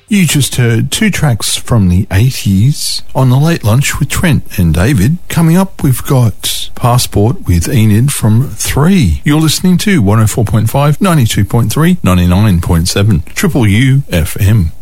You just heard two tracks from the 80s on the Late Lunch with Trent and David. Coming up, we've got Passport with Enid from 3. You're listening to 104.5, 92.3, 99.7, Triple U FM.